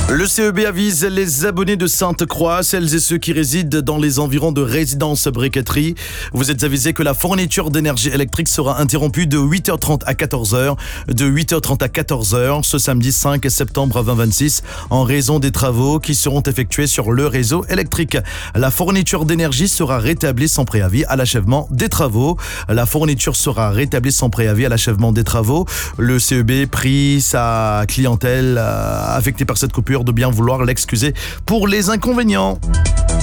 Le CEB avise les abonnés de Sainte-Croix, celles et ceux qui résident dans les environs de résidence briqueterie. Vous êtes avisés que la fourniture d'énergie électrique sera interrompue de 8h30 à 14h, de 8h30 à 14h ce samedi 5 septembre 2026 en raison des travaux qui seront effectués sur le réseau électrique. La fourniture d'énergie sera rétablie sans préavis à l'achèvement des travaux. La fourniture sera rétablie sans préavis à l'achèvement des travaux. Le CEB prie sa clientèle affectée par cette coupure de bien vouloir l'excuser pour les inconvénients.